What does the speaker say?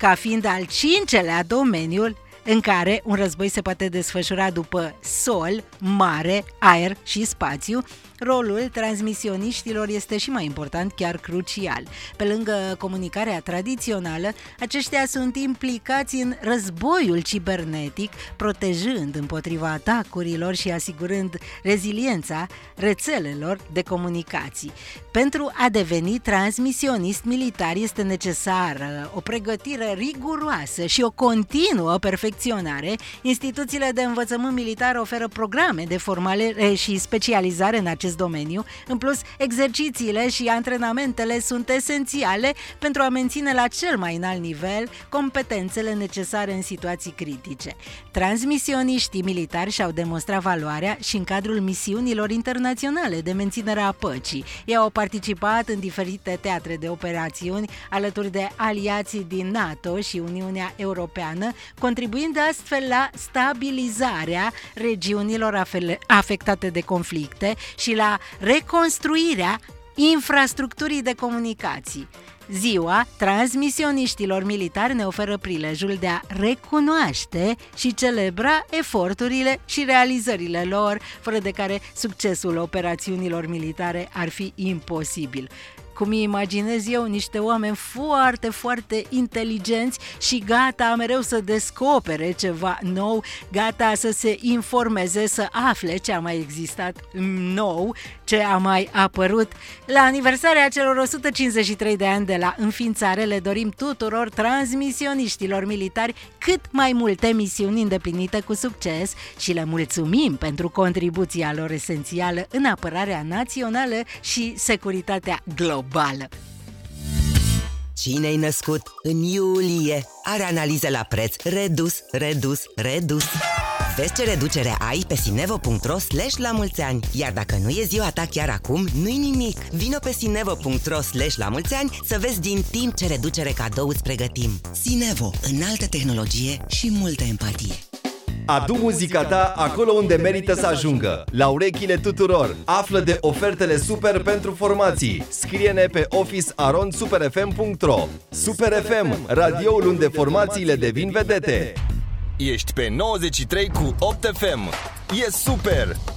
ca fiind al 5-lea domeniul în care un război se poate desfășura după sol, mare, aer și spațiu, rolul transmisioniștilor este și mai important, chiar crucial. Pe lângă comunicarea tradițională, aceștia sunt implicați în războiul cibernetic, protejând împotriva atacurilor și asigurând reziliența rețelelor de comunicații. Pentru a deveni transmisionist militar este necesară o pregătire riguroasă și o continuă perfecționare. Instituțiile de învățământ militar oferă programe de formare și specializare în acest domeniu. În plus, exercițiile și antrenamentele sunt esențiale pentru a menține la cel mai înalt nivel competențele necesare în situații critice. Transmisioniștii militari și-au demonstrat valoarea și în cadrul misiunilor internaționale de menținere a păcii. Ei au participat în diferite teatre de operațiuni alături de aliații din NATO și Uniunea Europeană, contribuind astfel la stabilizarea regiunilor afectate de conflicte și la reconstruirea infrastructurii de comunicații. Ziua transmisioniștilor militari ne oferă prilejul de a recunoaște și celebra eforturile și realizările lor, fără de care succesul operațiunilor militare ar fi imposibil. Cum îi imaginez eu, niște oameni foarte, foarte inteligenți și gata mereu să descopere ceva nou, gata să se informeze, să afle ce a mai existat nou, ce a mai apărut. La aniversarea celor 153 de ani de la înființare le dorim tuturor transmisioniștilor militari cât mai multe misiuni îndeplinite cu succes și le mulțumim pentru contribuția lor esențială în apărarea națională și securitatea globală. Cine-i născut în iulie are analize la preț redus. Vezi ce reducere ai pe sinevo.ro/lamulțeani. Iar dacă nu e ziua ta chiar acum, nu-i nimic. Vino pe sinevo.ro/lamulțeani să vezi din timp ce reducere cadou îți pregătim. Sinevo, înaltă tehnologie și multă empatie. Adu muzica ta acolo unde merită să ajungă, la urechile tuturor. Află de ofertele super pentru formații. Scrie-ne pe office@superfm.ro. Super FM, radioul unde formațiile devin vedete. Ești pe 93 cu 8 FM. E super!